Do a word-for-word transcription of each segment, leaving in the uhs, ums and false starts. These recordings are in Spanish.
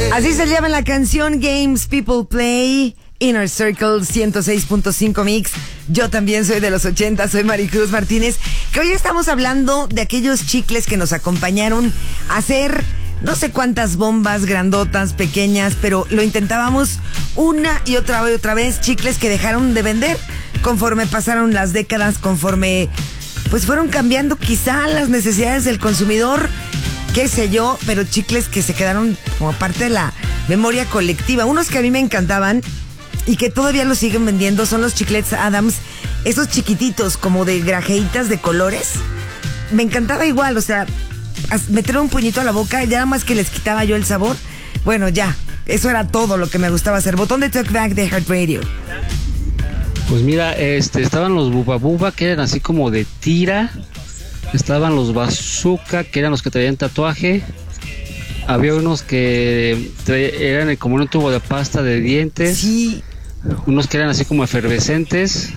Así se llama la canción Games People Play. Inner Circle ciento seis punto cinco Mix. Yo también soy de los ochenta, soy Maricruz Martínez. Que hoy estamos hablando de aquellos chicles que nos acompañaron a hacer no sé cuántas bombas grandotas, pequeñas, pero lo intentábamos una y otra y otra vez. Chicles que dejaron de vender conforme pasaron las décadas, conforme pues fueron cambiando quizá las necesidades del consumidor, qué sé yo, pero chicles que se quedaron como parte de la memoria colectiva. Unos que a mí me encantaban y que todavía los siguen vendiendo son los chiclets Adams, esos chiquititos como de grajeitas de colores. Me encantaba igual, o sea, meter un puñito a la boca, ya nada más que les quitaba yo el sabor. Bueno, ya, eso era todo lo que me gustaba hacer. Botón de talkback de Heart Radio. Pues mira, este, estaban los Buba Buba, que eran así como de tira. Estaban los Bazooka, que eran los que traían tatuaje. Había unos que tra- eran como un tubo de pasta de dientes. Sí. Unos que eran así como efervescentes.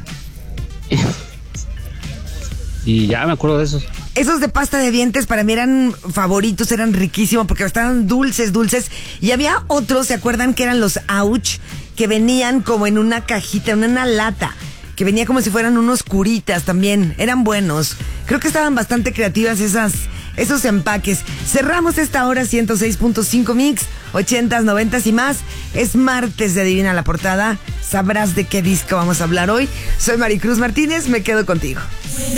Y ya me acuerdo de esos. Esos de pasta de dientes para mí eran favoritos, eran riquísimos porque estaban dulces, dulces. Y había otros, ¿se acuerdan? Que eran los Ouch, que venían como en una cajita, en una lata, que venía como si fueran unos curitas también. Eran buenos. Creo que estaban bastante creativas esas, esos empaques. Cerramos esta hora ciento seis punto cinco Mix, ochentas, noventas y más. Es martes de Adivina la Portada. Sabrás de qué disco vamos a hablar hoy. Soy Maricruz Martínez, me quedo contigo.